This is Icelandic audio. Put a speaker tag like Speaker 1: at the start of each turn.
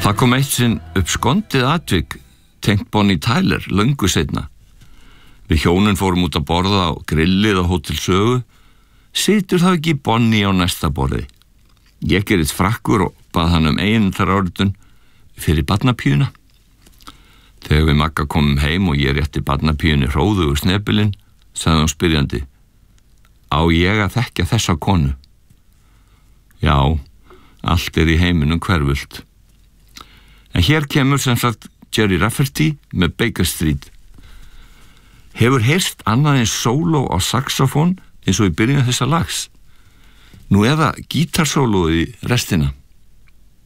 Speaker 1: Það kom eitt sinn upp skondið atvik tengt Bonnie Tyler löngu seinna. Við hjónin fórum út að borða á grillið á Hótel Sögu. Situr þá ekki Bonnie á næsta borði? Ég gerði frakkur og bað hann eiginþaráritun fyrir barnapíuna. Þegar við Magga komum heim og ég rétti barnapíunni hróðugur snepilinn, sagði hún spyrjandi: Á ég að þekkja þessa konu? Já, allt í heiminum hverfult. En hér kemur sem sagt Gerry Rafferty með Baker Street. Hefur heyrst annað en sóló á saxofón eins og í byrjun þessa lags? Nú eða gítarsólóið í restina?